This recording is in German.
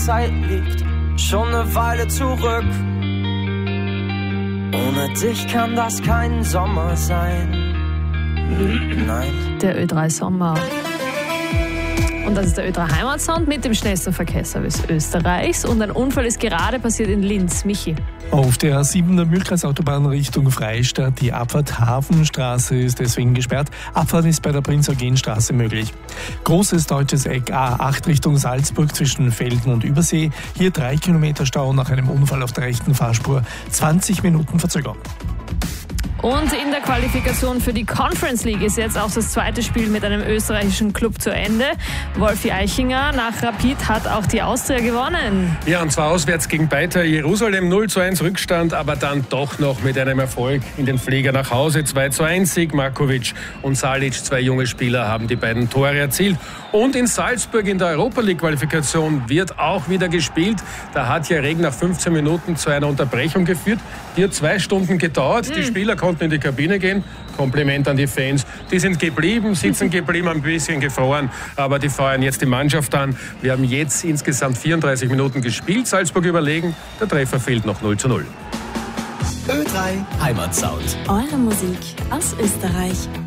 Zeit liegt schon eine Weile zurück. Ohne dich kann das kein Sommer sein. Nein. Der Ö3 Sommer. Und das ist der Ö3 Heimatsound mit dem schnellsten Verkehrsservice Österreichs. Und ein Unfall ist gerade passiert in Linz. Michi. Auf der A7 der Mühlkreisautobahn Richtung Freistadt. Die Abfahrt Hafenstraße ist deswegen gesperrt. Abfahrt ist bei der Prinz-Eugen-Straße möglich. Großes deutsches Eck A8 Richtung Salzburg zwischen Velden und Übersee. Hier 3 Kilometer Stau nach einem Unfall auf der rechten Fahrspur. 20 Minuten Verzögerung. Und in der Qualifikation für die Conference League ist jetzt auch das zweite Spiel mit einem österreichischen Club zu Ende. Wolfi Eichinger nach Rapid hat auch die Austria gewonnen. Ja, und zwar auswärts gegen Beitar Jerusalem, 0:1 Rückstand, aber dann doch noch mit einem Erfolg in den Flieger nach Hause. 2:1 Sieg. Markovic und Salic, 2 junge Spieler, haben die beiden Tore erzielt. Und in Salzburg in der Europa League Qualifikation wird auch wieder gespielt. Da hat ja Regen nach 15 Minuten zu einer Unterbrechung geführt. Die hat 2 Stunden gedauert. Die Spieler konnten in die Kabine gehen. Kompliment an die Fans. Die sind geblieben, sitzen geblieben, ein bisschen gefroren. Aber die feuern jetzt die Mannschaft an. Wir haben jetzt insgesamt 34 Minuten gespielt. Salzburg überlegen. Der Treffer fehlt noch 0:0. Ö3 Heimatsound. Eure Musik aus Österreich.